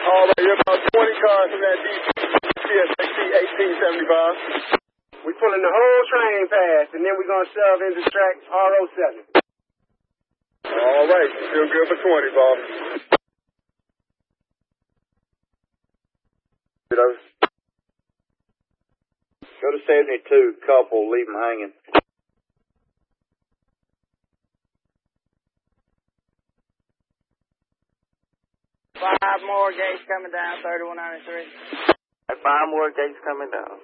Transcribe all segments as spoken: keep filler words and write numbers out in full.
All right, you're about twenty cars from that D C S X T eighteen seventy-five. We pulling the whole train past, and then we're going to shove into track R oh seven. All right, still good for twenty, boss. Go to seventy-two, couple, leave them hanging. Five more gates coming down, thirty-one ninety-three. Five more gates coming down.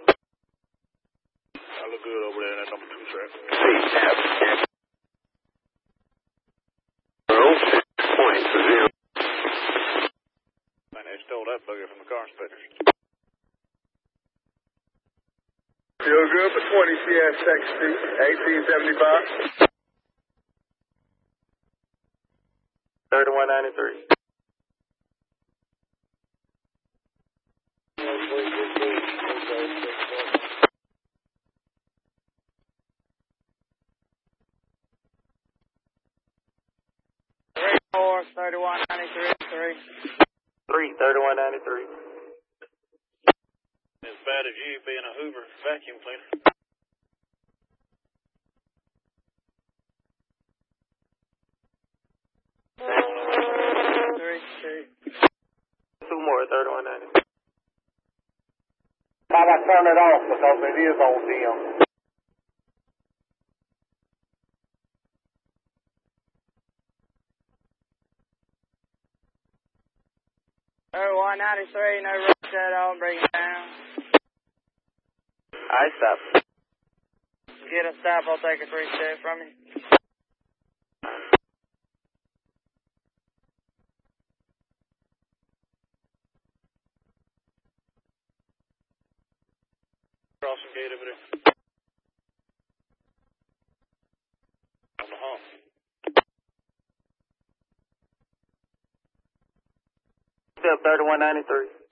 I look good over there in that number two track. Point to zero. Man, they stole that bugger from the car inspectors. Still good for twenty C S X T eighteen seventy-five. thirty-one ninety-three. Three, four, thirty-one ninety-three, three. Three, thirty-one ninety-three. As bad as you being a Hoover vacuum cleaner. Three, two. Two more, thirty-one ninety-three. How about turn it off because it is on dim? thirty-one ninety-three, no rush at all, bring it down. I stop. Get a stop, I'll take a free step from you. Crossing gate over there. On the hump. Step thirty-one ninety-three.